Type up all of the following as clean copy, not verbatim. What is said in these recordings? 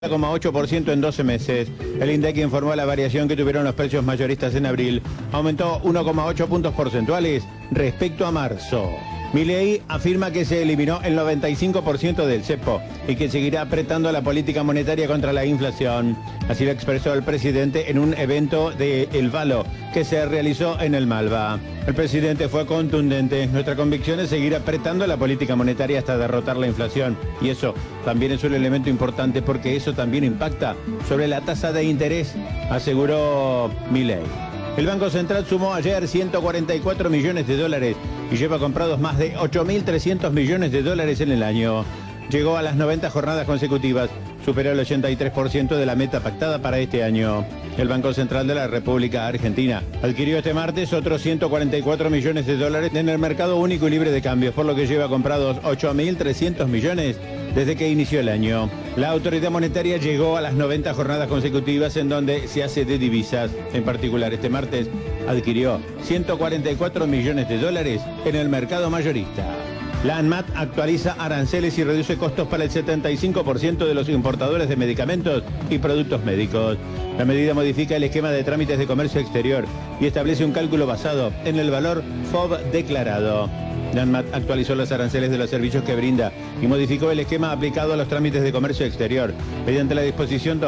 0,8% en 12 meses. El INDEC informó la variación que tuvieron los precios mayoristas en abril. Aumentó 1,8 puntos porcentuales respecto a marzo. Milei afirma que se eliminó el 95% del cepo y que seguirá apretando la política monetaria contra la inflación. Así lo expresó el presidente en un evento de El Valo que se realizó en el Malva. El presidente fue contundente. Nuestra convicción es seguir apretando la política monetaria hasta derrotar la inflación. Y eso también es un elemento importante porque eso también impacta sobre la tasa de interés, aseguró Milei. El Banco Central sumó ayer 144 millones de dólares y lleva comprados más de 8.300 millones de dólares en el año. Llegó a las 90 jornadas consecutivas, superó el 83% de la meta pactada para este año. El Banco Central de la República Argentina adquirió este martes otros 144 millones de dólares en el mercado único y libre de cambios, por lo que lleva comprados 8.300 millones desde que inició el año. La autoridad monetaria llegó a las 90 jornadas consecutivas en donde se hace de divisas. En particular, este martes adquirió 144 millones de dólares en el mercado mayorista. La ANMAT actualiza aranceles y reduce costos para el 75% de los importadores de medicamentos y productos médicos. La medida modifica el esquema de trámites de comercio exterior y establece un cálculo basado en el valor FOB declarado. La ANMAT actualizó los aranceles de los servicios que brinda y modificó el esquema aplicado a los trámites de comercio exterior mediante la disposición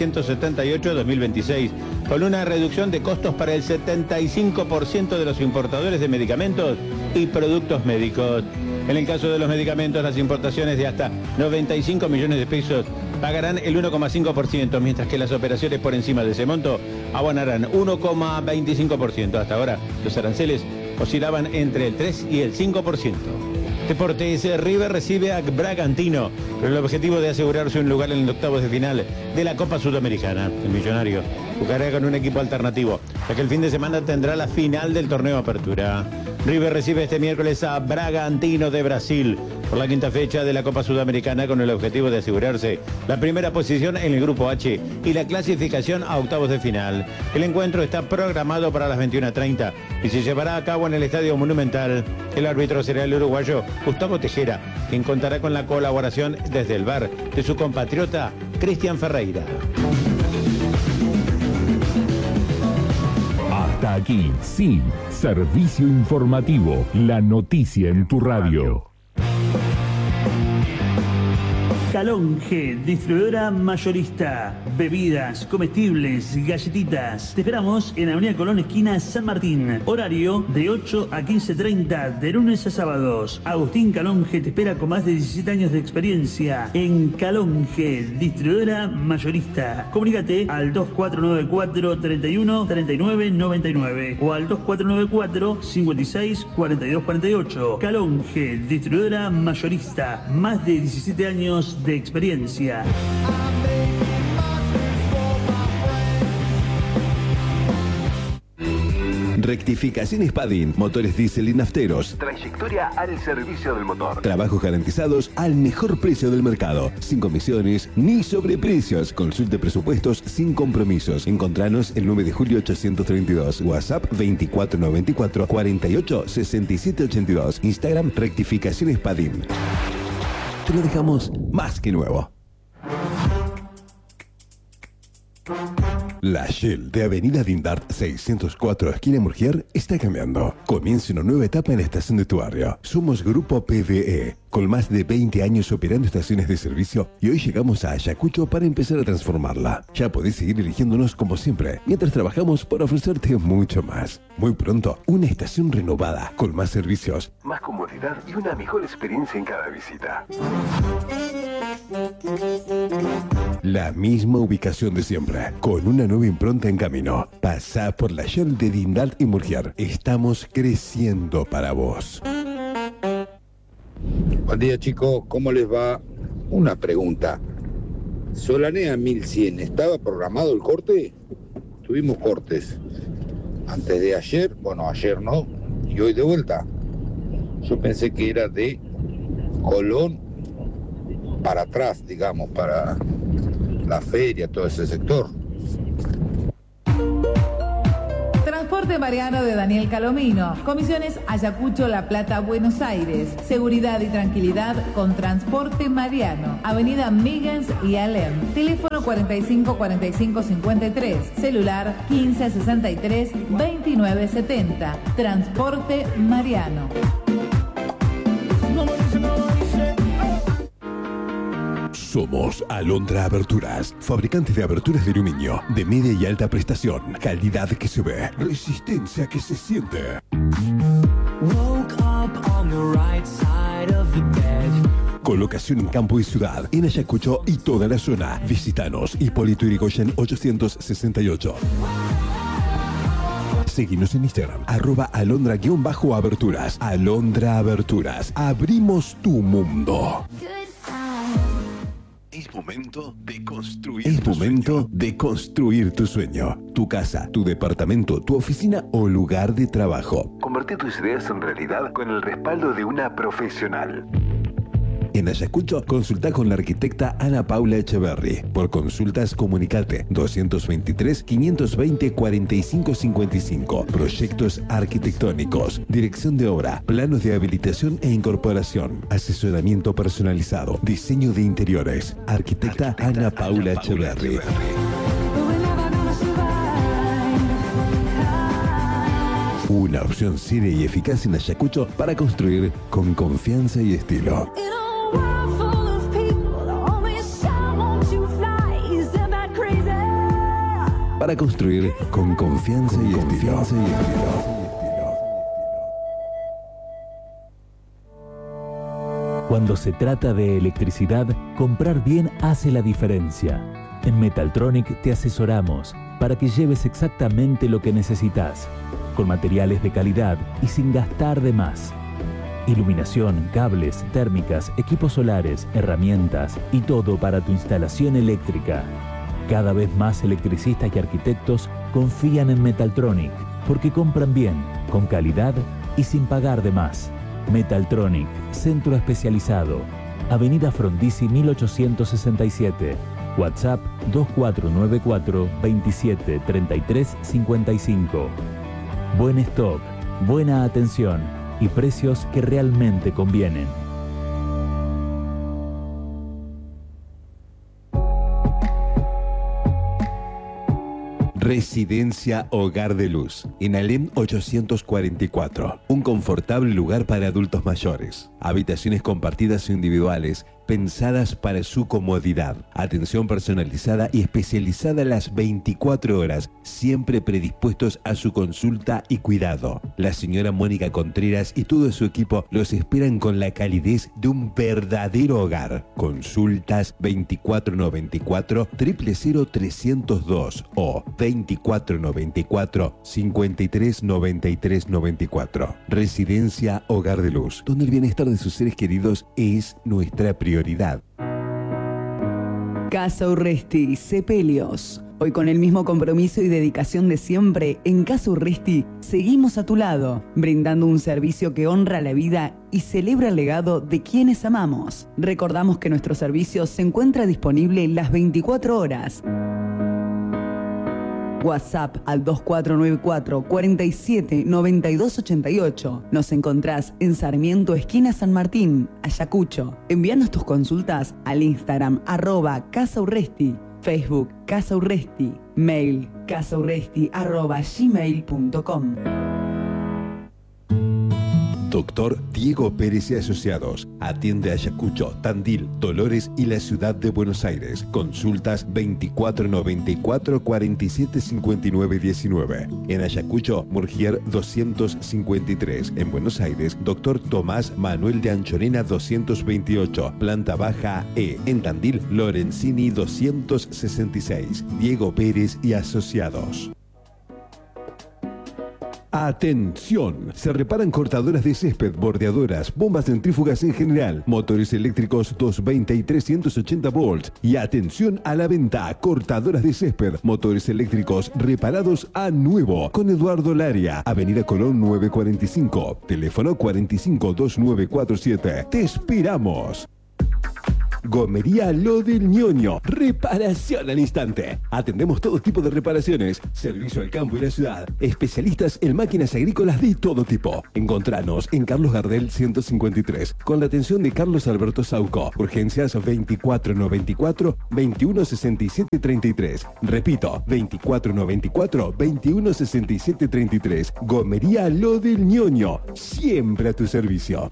2978-2026, con una reducción de costos para el 75% de los importadores de medicamentos y productos médicos. En el caso de los medicamentos, las importaciones de hasta 95 millones de pesos pagarán el 1,5%, mientras que las operaciones por encima de ese monto abonarán 1,25%. Hasta ahora, los aranceles oscilaban entre el 3 y el 5%. Deportes, River recibe a Bragantino con el objetivo de asegurarse un lugar en los octavos de final de la Copa Sudamericana. El millonario jugará con un equipo alternativo, ya que el fin de semana tendrá la final del torneo Apertura. River recibe este miércoles a Bragantino de Brasil por la quinta fecha de la Copa Sudamericana con el objetivo de asegurarse la primera posición en el Grupo H y la clasificación a octavos de final. El encuentro está programado para las 21:30 y se llevará a cabo en el Estadio Monumental. El árbitro será el uruguayo Gustavo Tejera, quien contará con la colaboración desde el VAR de su compatriota Cristian Ferreira. Hasta aquí, sí, servicio informativo, la noticia en tu radio. Calonge, distribuidora mayorista, bebidas, comestibles, galletitas. Te esperamos en Avenida Colón, esquina San Martín. Horario de 8 a 15:30, de lunes a sábados. Agustín Calonge te espera con más de 17 años de experiencia en Calonge, distribuidora mayorista. Comunícate al 2494 31 39 99 o al 2494 56 42 48. Calonge, distribuidora mayorista. Más de 17 años de experiencia. Rectificaciones Padin, motores diésel y nafteros. Trayectoria al servicio del motor. Trabajos garantizados al mejor precio del mercado. Sin comisiones ni sobreprecios. Consulte presupuestos sin compromisos. Encontranos el 9 de julio 832. WhatsApp 2494 48 67 82. Instagram Rectificaciones Padin. Te lo dejamos más que nuevo. La Shell de Avenida Dindart 604, esquina Murgier, está cambiando. Comienza una nueva etapa en la estación de tu barrio. Somos Grupo PVE, con más de 20 años operando estaciones de servicio, y hoy llegamos a Ayacucho para empezar a transformarla. Ya podés seguir eligiéndonos como siempre, mientras trabajamos para ofrecerte mucho más. Muy pronto, una estación renovada, con más servicios, más comodidad y una mejor experiencia en cada visita. La misma ubicación de siempre, con una nueva impronta en camino. Pasá por la Shell de Dindart y Murgier. Estamos creciendo para vos. Buen día, chicos, ¿cómo les va? Una pregunta. Solanea 1100, ¿estaba programado el corte? Tuvimos cortes antes de ayer, bueno, ayer no, y hoy de vuelta. Yo pensé que era de Colón para atrás, digamos, para la feria, todo ese sector. Transporte Mariano de Daniel Calomino. Comisiones Ayacucho, La Plata, Buenos Aires. Seguridad y tranquilidad con Transporte Mariano. Avenida Miggins y Alem. Teléfono 45 45 53. Celular 15 63 29 70. Transporte Mariano. Somos Alondra Aberturas, fabricantes de aberturas de aluminio, de media y alta prestación, calidad que se ve, resistencia que se siente. Colocación en campo y ciudad, en Ayacucho y toda la zona. Visítanos, Hipólito Yrigoyen 868. Seguinos en Instagram, @alondra_aberturas. Alondra Aberturas, abrimos tu mundo. Es momento de construir. Es momento de construir tu sueño. Tu casa, tu departamento, tu oficina o lugar de trabajo. Convertir tus ideas en realidad con el respaldo de una profesional. En Ayacucho, consulta con la arquitecta Ana Paula Echeverry. Por consultas, comunicate 223 520 45 55. Proyectos arquitectónicos, dirección de obra, planos de habilitación e incorporación, asesoramiento personalizado, diseño de interiores. Arquitecta Ana Paula Echeverry. Una opción seria y eficaz en Ayacucho para construir con confianza y estilo. Para construir con confianza y estilo. Cuando se trata de electricidad, comprar bien hace la diferencia. En Metaltronic te asesoramos para que lleves exactamente lo que necesitas, con materiales de calidad y sin gastar de más. Iluminación, cables, térmicas, equipos solares, herramientas y todo para tu instalación eléctrica. Cada vez más electricistas y arquitectos confían en Metaltronic porque compran bien, con calidad y sin pagar de más. Metaltronic, centro especializado. Avenida Frondizi 1867. WhatsApp 2494 27 33 55. Buen stock, buena atención y precios que realmente convienen. Residencia Hogar de Luz, en Alem 844. Un confortable lugar para adultos mayores. Habitaciones compartidas o individuales, pensadas para su comodidad. Atención personalizada y especializada las 24 horas, siempre predispuestos a su consulta y cuidado. La señora Mónica Contreras y todo su equipo los esperan con la calidez de un verdadero hogar. Consultas 2494 000 302 o 2494 53 93 94. Residencia Hogar de Luz, donde el bienestar de sus seres queridos es nuestra prioridad. Casa Urresti, Sepelios. Hoy con el mismo compromiso y dedicación de siempre, en Casa Urresti seguimos a tu lado, brindando un servicio que honra la vida y celebra el legado de quienes amamos. Recordamos que nuestro servicio se encuentra disponible las 24 horas. WhatsApp al 2494 47 92 88. Nos encontrás en Sarmiento, esquina San Martín, Ayacucho. Envíanos tus consultas al Instagram @Casa Urresti, Facebook Casa Urresti, mail casaurresti@gmail.com. Doctor Diego Pérez y Asociados. Atiende a Ayacucho, Tandil, Dolores y la ciudad de Buenos Aires. Consultas 2494 47 59 19. En Ayacucho, Murgier 253. En Buenos Aires, Doctor Tomás Manuel de Anchorena 228. Planta baja E. En Tandil, Lorenzini 266. Diego Pérez y Asociados. Atención, se reparan cortadoras de césped, bordeadoras, bombas centrífugas en general, motores eléctricos 220 y 380 volts. Y atención a la venta, cortadoras de césped, motores eléctricos reparados a nuevo. Con Eduardo Laria, Avenida Colón 945, teléfono 452947. Te esperamos. Gomería Lo del Ñoño. Reparación al instante. Atendemos todo tipo de reparaciones. Servicio al campo y la ciudad. Especialistas en máquinas agrícolas de todo tipo. Encontranos en Carlos Gardel 153. Con la atención de Carlos Alberto Sauco. Urgencias 2494 2167 33. Repito, 2494 2167 33. Gomería Lo del Ñoño. Siempre a tu servicio.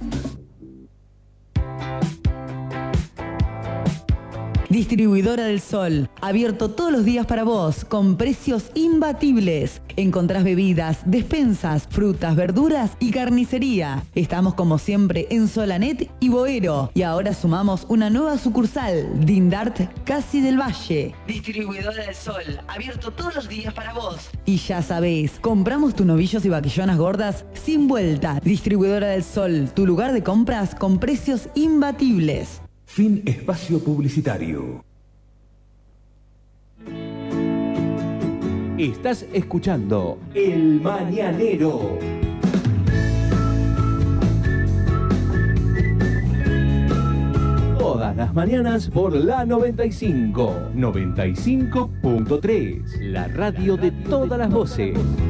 Distribuidora del Sol, abierto todos los días para vos, con precios imbatibles. Encontrás bebidas, despensas, frutas, verduras y carnicería. Estamos como siempre en Solanet y Boero. Y ahora sumamos una nueva sucursal, Dindart Casi del Valle. Distribuidora del Sol, abierto todos los días para vos. Y ya sabés, compramos tus novillos y vaquillonas gordas sin vuelta. Distribuidora del Sol, tu lugar de compras con precios imbatibles. Fin espacio publicitario. Estás escuchando El Mañanero. Todas las mañanas por la 95.3, la radio de todas las voces.